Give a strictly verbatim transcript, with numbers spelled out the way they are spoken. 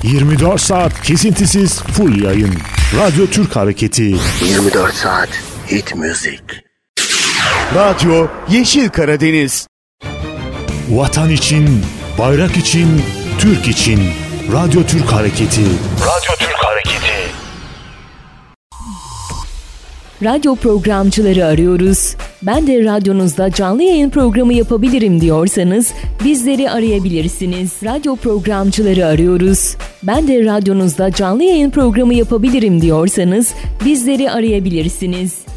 yirmi dört saat kesintisiz full yayın. Radyo Türk Hareketi. yirmi dört saat hit müzik. Radyo Yeşil Karadeniz. Vatan için, bayrak için, Türk için. Radyo Türk Hareketi. Radyo Türk Hareketi. Radyo programcıları arıyoruz. Ben de radyonuzda canlı yayın programı yapabilirim diyorsanız bizleri arayabilirsiniz. Radyo programcıları arıyoruz. Ben de radyonuzda canlı yayın programı yapabilirim diyorsanız bizleri arayabilirsiniz.